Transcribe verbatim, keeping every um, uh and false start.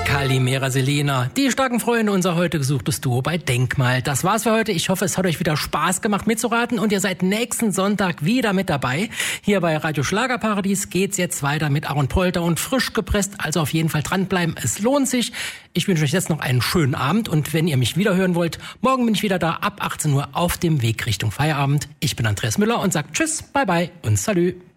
Kalimera Selena, die starken Freunde, unser heute gesuchtes Duo bei Denkmal. Das war's für heute. Ich hoffe, es hat euch wieder Spaß gemacht mitzuraten und ihr seid nächsten Sonntag wieder mit dabei. Hier bei Radio Schlagerparadies geht's jetzt weiter mit Aaron Polter und frisch gepresst. Also auf jeden Fall dranbleiben, es lohnt sich. Ich wünsche euch jetzt noch einen schönen Abend und wenn ihr mich wieder hören wollt, morgen bin ich wieder da ab achtzehn Uhr auf dem Weg Richtung Feierabend. Ich bin Andreas Müller und sag Tschüss, bye bye und Salü.